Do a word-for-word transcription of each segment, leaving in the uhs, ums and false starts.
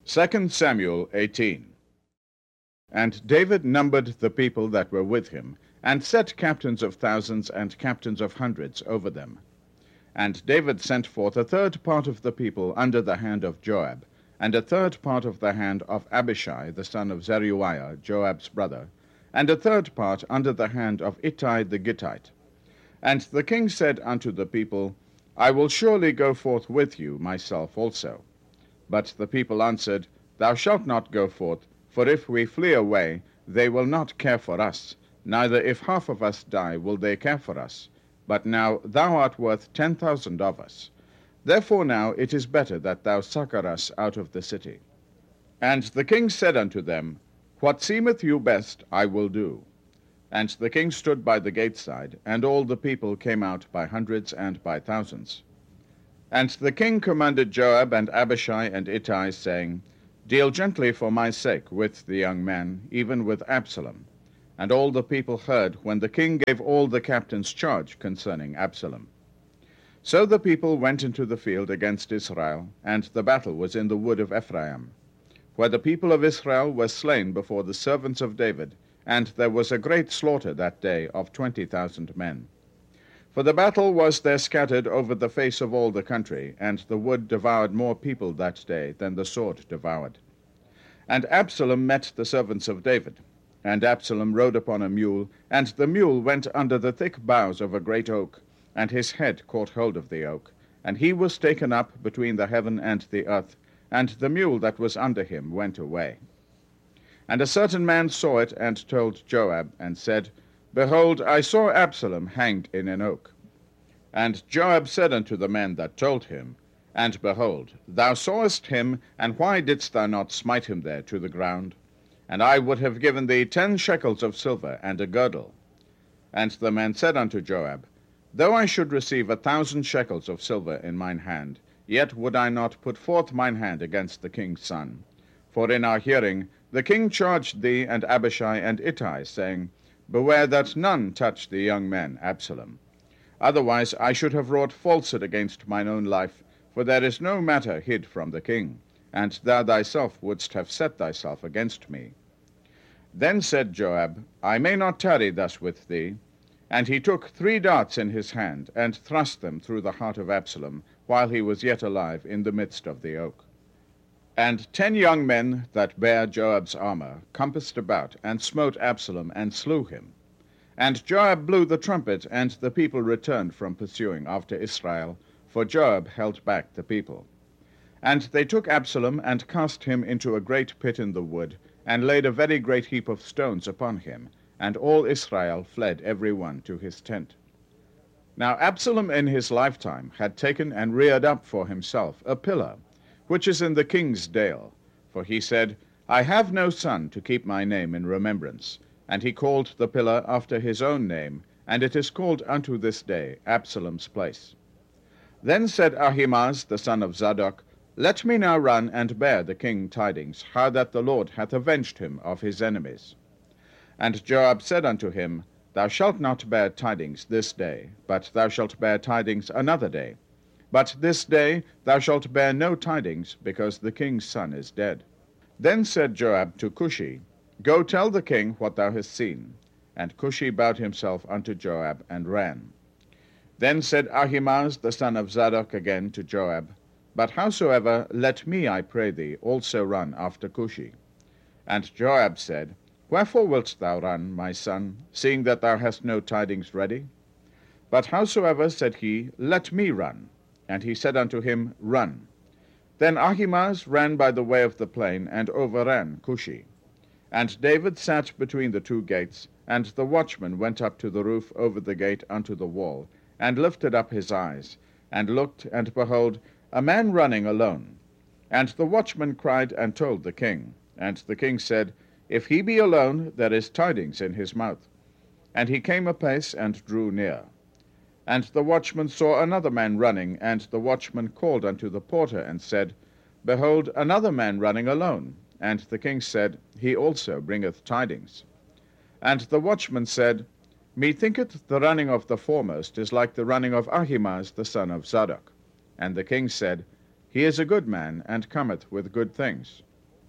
Second Samuel eighteen. And David numbered the people that were with him, and set captains of thousands and captains of hundreds over them. And David sent forth a third part of the people under the hand of Joab, and a third part of the hand of Abishai the son of Zeruiah, Joab's brother, and a third part under the hand of Ittai the Gittite. And the king said unto the people, I will surely go forth with you myself also. But the people answered, Thou shalt not go forth, for if we flee away, they will not care for us, neither if half of us die will they care for us. But now thou art worth ten thousand of us. Therefore now it is better that thou succor us out of the city. And the king said unto them, What seemeth you best, I will do. And the king stood by the gate side, and all the people came out by hundreds and by thousands. And the king commanded Joab and Abishai and Ittai, saying, Deal gently for my sake with the young man, even with Absalom. And all the people heard when the king gave all the captains charge concerning Absalom. So the people went into the field against Israel, and the battle was in the wood of Ephraim, where the people of Israel were slain before the servants of David, and there was a great slaughter that day of twenty thousand men. For the battle was there scattered over the face of all the country, and the wood devoured more people that day than the sword devoured. And Absalom met the servants of David. And Absalom rode upon a mule, and the mule went under the thick boughs of a great oak, and his head caught hold of the oak, and he was taken up between the heaven and the earth, and the mule that was under him went away. And a certain man saw it, and told Joab, and said, Behold, I saw Absalom hanged in an oak. And Joab said unto the man that told him, And behold, thou sawest him, and why didst thou not smite him there to the ground? And I would have given thee ten shekels of silver and a girdle. And the man said unto Joab, Though I should receive a thousand shekels of silver in mine hand, yet would I not put forth mine hand against the king's son. For in our hearing the king charged thee and Abishai and Ittai, saying, Beware that none touch the young man Absalom. Otherwise I should have wrought falsehood against mine own life, for there is no matter hid from the king, and thou thyself wouldst have set thyself against me. Then said Joab, I may not tarry thus with thee. And he took three darts in his hand, and thrust them through the heart of Absalom, while he was yet alive in the midst of the oak. And ten young men that bare Joab's armor compassed about, and smote Absalom, and slew him. And Joab blew the trumpet, and the people returned from pursuing after Israel, for Joab held back the people. And they took Absalom, and cast him into a great pit in the wood, and laid a very great heap of stones upon him, and all Israel fled every one to his tent. Now Absalom in his lifetime had taken and reared up for himself a pillar, which is in the king's dale, for he said, I have no son to keep my name in remembrance. And he called the pillar after his own name, and it is called unto this day Absalom's place. Then said Ahimaaz the son of Zadok, Let me now run and bear the king tidings, how that the Lord hath avenged him of his enemies. And Joab said unto him, Thou shalt not bear tidings this day, but thou shalt bear tidings another day. But this day thou shalt bear no tidings, because the king's son is dead. Then said Joab to Cushi, Go tell the king what thou hast seen. And Cushi bowed himself unto Joab, and ran. Then said Ahimaaz the son of Zadok again to Joab, But howsoever, let me, I pray thee, also run after Cushi. And Joab said, Wherefore wilt thou run, my son, seeing that thou hast no tidings ready? But howsoever, said he, let me run. And he said unto him, Run. Then Ahimaaz ran by the way of the plain, and overran Cushi. And David sat between the two gates, and the watchman went up to the roof over the gate unto the wall, and lifted up his eyes, and looked, and behold, a man running alone. And the watchman cried and told the king. And the king said, If he be alone, there is tidings in his mouth. And he came apace, and drew near. And the watchman saw another man running, and the watchman called unto the porter, and said, Behold, another man running alone. And the king said, He also bringeth tidings. And the watchman said, Methinketh the running of the foremost is like the running of Ahimaaz the son of Zadok. And the king said, He is a good man, and cometh with good things.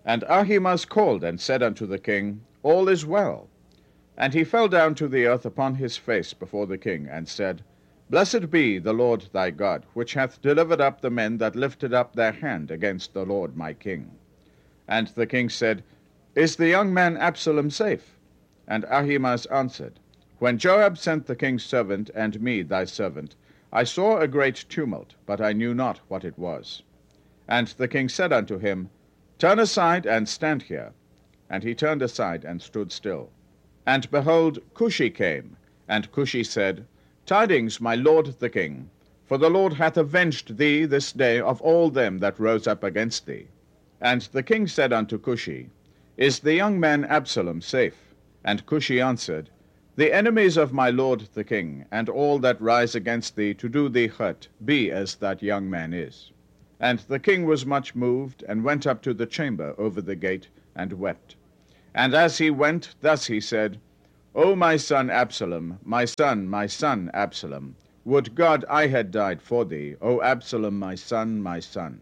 And Ahimaaz called and said unto the king, All is well. And he fell down to the earth upon his face before the king, and said, Blessed be the Lord thy God, which hath delivered up the men that lifted up their hand against the Lord my king. And the king said, Is the young man Absalom safe? And Ahimaaz answered, When Joab sent the king's servant and me thy servant, I saw a great tumult, but I knew not what it was. And the king said unto him, Turn aside and stand here. And he turned aside and stood still. And behold, Cushi came. And Cushi said, Tidings, my lord the king, for the Lord hath avenged thee this day of all them that rose up against thee. And the king said unto Cushi, Is the young man Absalom safe? And Cushi answered, The enemies of my lord the king, and all that rise against thee to do thee hurt, be as that young man is. And the king was much moved, and went up to the chamber over the gate, and wept. And as he went, thus he said, O my son Absalom, my son, my son Absalom, would God I had died for thee, O Absalom, my son, my son.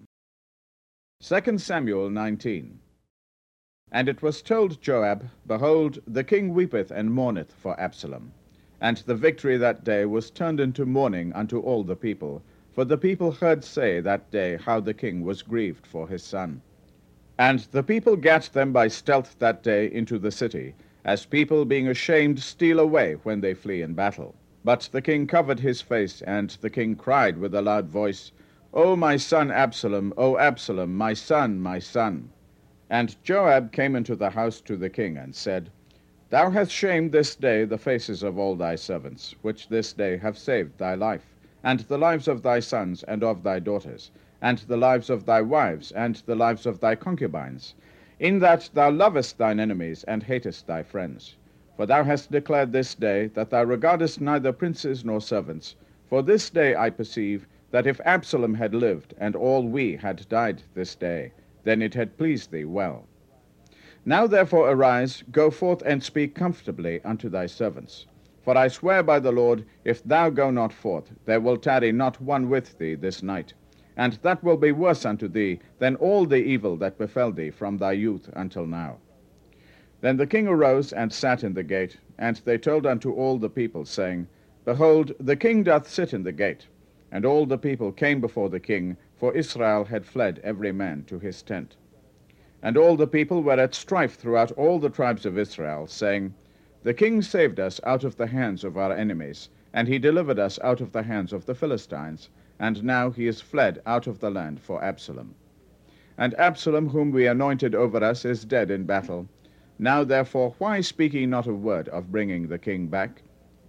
Second Samuel nineteen. And it was told Joab, Behold, the king weepeth and mourneth for Absalom. And the victory that day was turned into mourning unto all the people, for the people heard say that day how the king was grieved for his son. And the people gat them by stealth that day into the city, as people being ashamed steal away when they flee in battle. But the king covered his face, and the king cried with a loud voice, O my son Absalom, O Absalom, my son, my son. And Joab came into the house to the king, and said, Thou hast shamed this day the faces of all thy servants, which this day have saved thy life, and the lives of thy sons and of thy daughters, and the lives of thy wives, and the lives of thy concubines, in that thou lovest thine enemies, and hatest thy friends. For thou hast declared this day that thou regardest neither princes nor servants. For this day I perceive that if Absalom had lived, and all we had died this day, then it had pleased thee well. Now therefore arise, go forth, and speak comfortably unto thy servants. For I swear by the Lord, if thou go not forth, there will tarry not one with thee this night. And that will be worse unto thee than all the evil that befell thee from thy youth until now. Then the king arose and sat in the gate, and they told unto all the people, saying, Behold, the king doth sit in the gate. And all the people came before the king, for Israel had fled every man to his tent. And all the people were at strife throughout all the tribes of Israel, saying, The king saved us out of the hands of our enemies, and he delivered us out of the hands of the Philistines, and now he is fled out of the land for Absalom. And Absalom, whom we anointed over us, is dead in battle. Now therefore why speak ye not a word of bringing the king back?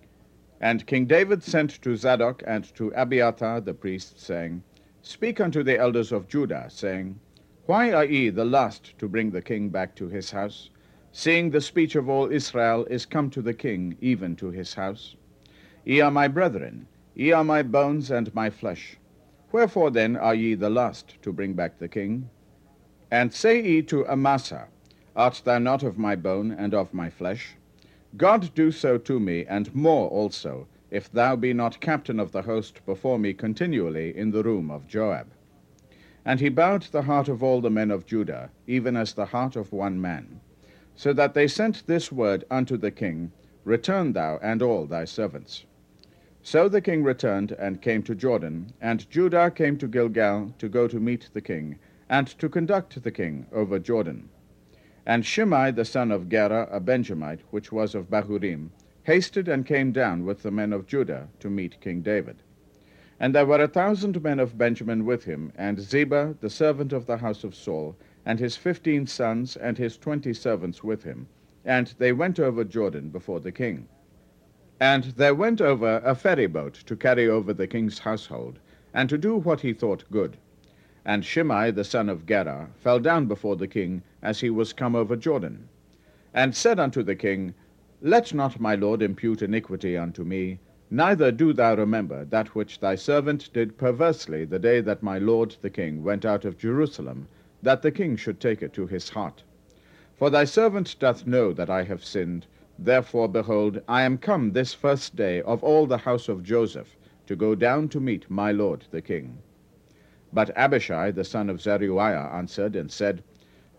And King David sent to Zadok and to Abiathar the priest, saying, Speak unto the elders of Judah, saying, Why are ye the last to bring the king back to his house, seeing the speech of all Israel is come to the king, even to his house? Ye are my brethren, ye are my bones and my flesh. Wherefore then are ye the last to bring back the king? And say ye to Amasa, Art thou not of my bone and of my flesh? God do so to me, and more also, if thou be not captain of the host before me continually in the room of Joab. And he bowed the heart of all the men of Judah, even as the heart of one man, so that they sent this word unto the king, Return thou and all thy servants. So the king returned and came to Jordan, and Judah came to Gilgal to go to meet the king, and to conduct the king over Jordan. And Shimei the son of Gera, a Benjamite, which was of Bahurim, hasted and came down with the men of Judah to meet King David. And there were a thousand men of Benjamin with him, and Ziba, the servant of the house of Saul, and his fifteen sons, and his twenty servants with him. And they went over Jordan before the king. And there went over a ferry boat to carry over the king's household, and to do what he thought good. And Shimei the son of Gera fell down before the king, as he was come over Jordan, and said unto the king, Let not my lord impute iniquity unto me, neither do thou remember that which thy servant did perversely the day that my lord the king went out of Jerusalem, that the king should take it to his heart. For thy servant doth know that I have sinned. Therefore, behold, I am come this first day of all the house of Joseph, to go down to meet my lord the king. But Abishai the son of Zeruiah answered and said,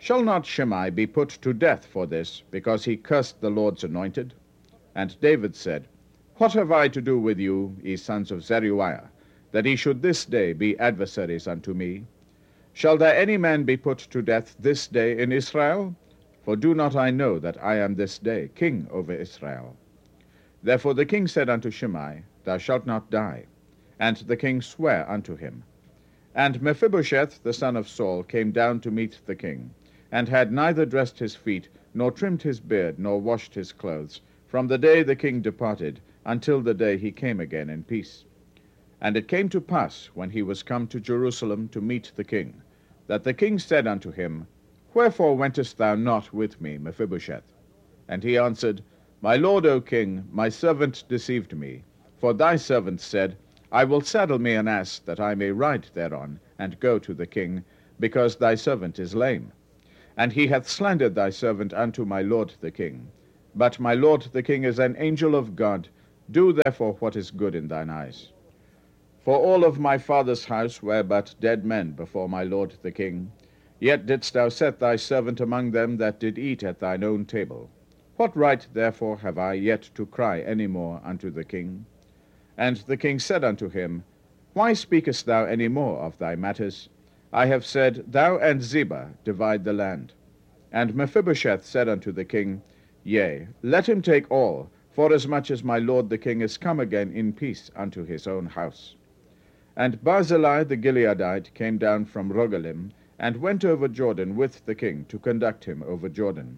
Shall not Shimei be put to death for this, because he cursed the Lord's anointed? And David said, What have I to do with you, ye sons of Zeruiah, that ye should this day be adversaries unto me? Shall there any man be put to death this day in Israel? For do not I know that I am this day king over Israel? Therefore the king said unto Shimei, Thou shalt not die. And the king sware unto him. And Mephibosheth the son of Saul came down to meet the king, and had neither dressed his feet, nor trimmed his beard, nor washed his clothes, from the day the king departed, until the day he came again in peace. And it came to pass, when he was come to Jerusalem to meet the king, that the king said unto him, Wherefore wentest thou not with me, Mephibosheth? And he answered, My lord, O king, my servant deceived me. For thy servant said, I will saddle me an ass, that I may ride thereon, and go to the king, because thy servant is lame. And he hath slandered thy servant unto my lord the king. But my lord the king is an angel of God. Do therefore what is good in thine eyes. For all of my father's house were but dead men before my lord the king. Yet didst thou set thy servant among them that did eat at thine own table. What right therefore have I yet to cry any more unto the king? And the king said unto him, Why speakest thou any more of thy matters? I have said, Thou and Ziba divide the land. And Mephibosheth said unto the king, Yea, let him take all, forasmuch as my lord the king is come again in peace unto his own house. And Barzillai the Gileadite came down from Rogelim, and went over Jordan with the king to conduct him over Jordan.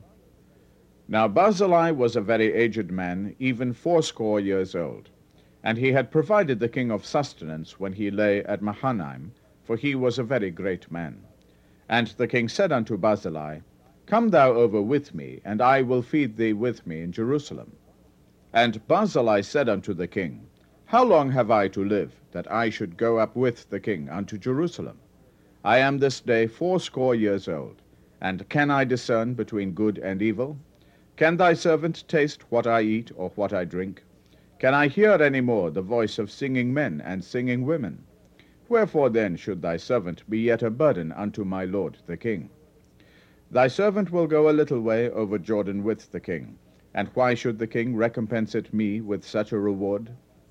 Now Barzillai was a very aged man, even fourscore years old. And he had provided the king of sustenance when he lay at Mahanaim, for he was a very great man. And the king said unto Barzillai, Come thou over with me, and I will feed thee with me in Jerusalem. And Barzillai said unto the king, How long have I to live, that I should go up with the king unto Jerusalem? I am this day fourscore years old, and can I discern between good and evil? Can thy servant taste what I eat or what I drink? Can I hear any more the voice of singing men and singing women? Wherefore then should thy servant be yet a burden unto my lord the king? Thy servant will go a little way over Jordan with the king, and why should the king recompense it me with such a reward?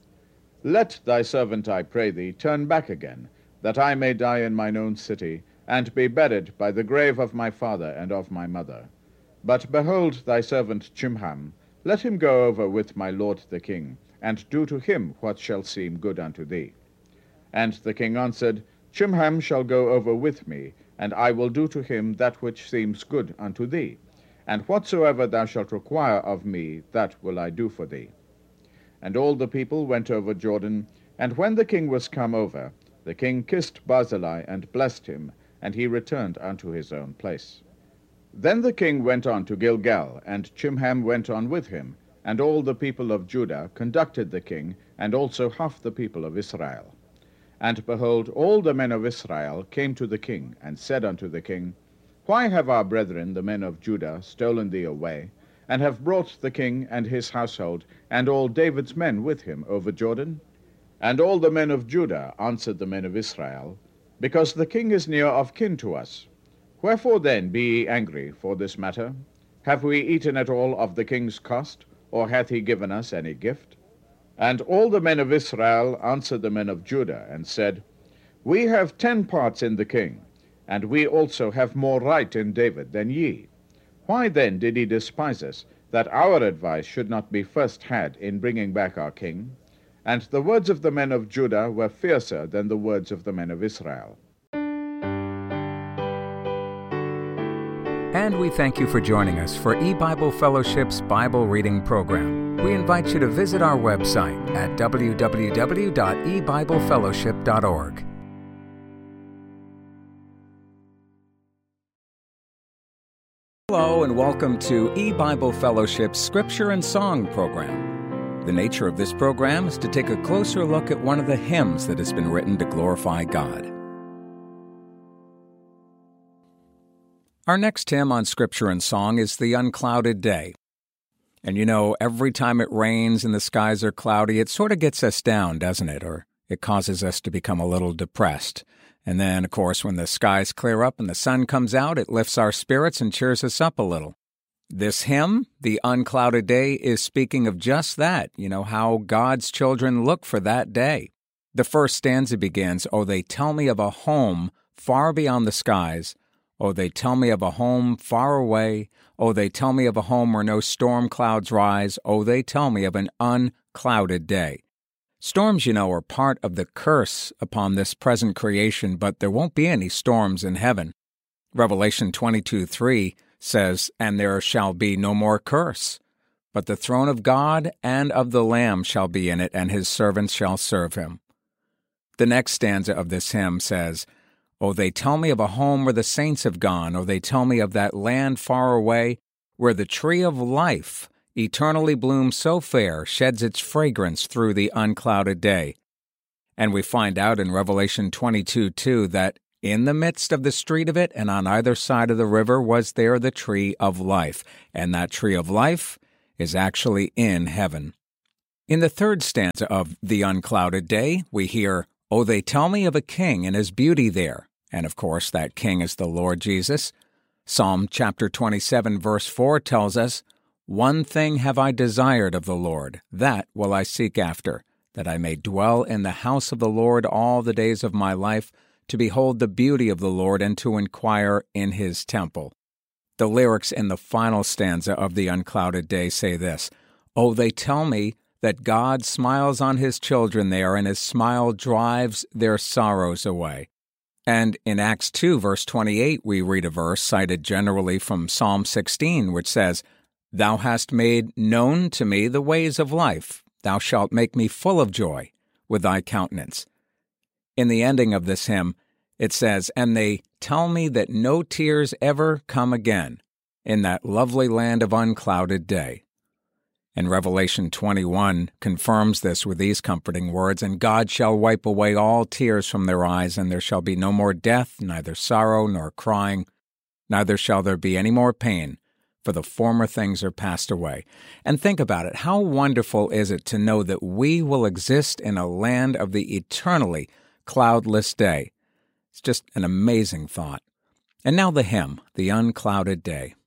Let thy servant, I pray thee, turn back again, that I may die in mine own city, and be buried by the grave of my father and of my mother. But behold thy servant Chimham, let him go over with my lord the king, and do to him what shall seem good unto thee. And the king answered, Chimham shall go over with me, and I will do to him that which seems good unto thee. And whatsoever thou shalt require of me, that will I do for thee. And all the people went over Jordan, and when the king was come over, the king kissed Barzillai and blessed him, and he returned unto his own place. Then the king went on to Gilgal, and Chimham went on with him, and all the people of Judah conducted the king, and also half the people of Israel. And behold, all the men of Israel came to the king, and said unto the king, Why have our brethren, the men of Judah, stolen thee away, and have brought the king and his household, and all David's men with him over Jordan? And all the men of Judah answered the men of Israel, Because the king is near of kin to us. Wherefore then be ye angry for this matter? Have we eaten at all of the king's cost, or hath he given us any gift? And all the men of Israel answered the men of Judah, and said, We have ten parts in the king, and we also have more right in David than ye. Why then did he despise us, that our advice should not be first had in bringing back our king? And the words of the men of Judah were fiercer than the words of the men of Israel. And we thank you for joining us for E-Bible Fellowship's Bible Reading Program. We invite you to visit our website at w w w dot e bible fellowship dot org. Hello and welcome to E-Bible Fellowship's Scripture and Song program. The nature of this program is to take a closer look at one of the hymns that has been written to glorify God. Our next hymn on Scripture and Song is The Unclouded Day. And you know, every time it rains and the skies are cloudy, it sort of gets us down, doesn't it? Or it causes us to become a little depressed. And then, of course, when the skies clear up and the sun comes out, it lifts our spirits and cheers us up a little. This hymn, The Unclouded Day, is speaking of just that, you know, how God's children look for that day. The first stanza begins, "Oh, they tell me of a home far beyond the skies. Oh, they tell me of a home far away. Oh, they tell me of a home where no storm clouds rise. Oh, they tell me of an unclouded day." Storms, you know, are part of the curse upon this present creation, but there won't be any storms in heaven. Revelation twenty-two three says, "And there shall be no more curse, but the throne of God and of the Lamb shall be in it, and his servants shall serve him." The next stanza of this hymn says, "Oh, they tell me of a home where the saints have gone. Oh, they tell me of that land far away, where the tree of life eternally blooms so fair, sheds its fragrance through the unclouded day." And we find out in Revelation twenty-two two that in the midst of the street of it and on either side of the river was there the tree of life, and that tree of life is actually in heaven. In the third stanza of The Unclouded Day, we hear, "Oh, they tell me of a king and his beauty there." And of course, that king is the Lord Jesus. Psalm chapter twenty-seven, verse four tells us, "One thing have I desired of the Lord, that will I seek after, that I may dwell in the house of the Lord all the days of my life, to behold the beauty of the Lord and to inquire in his temple." The lyrics in the final stanza of The Unclouded Day say this, "Oh, they tell me that God smiles on his children there, and his smile drives their sorrows away." And in Acts two, verse twenty-eight, we read a verse cited generally from Psalm sixteen, which says, "Thou hast made known to me the ways of life. Thou shalt make me full of joy with thy countenance." In the ending of this hymn, it says, "And they tell me that no tears ever come again in that lovely land of unclouded day." And Revelation twenty-one confirms this with these comforting words, "And God shall wipe away all tears from their eyes, and there shall be no more death, neither sorrow nor crying, neither shall there be any more pain, for the former things are passed away." And think about it. How wonderful is it to know that we will exist in a land of the eternally cloudless day? It's just an amazing thought. And now the hymn, The Unclouded Day.